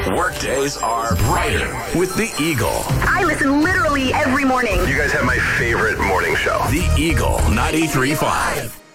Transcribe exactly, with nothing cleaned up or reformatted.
Workdays are brighter with the Eagle. I listen literally every morning. You guys have my favorite morning show. The Eagle ninety-three point five.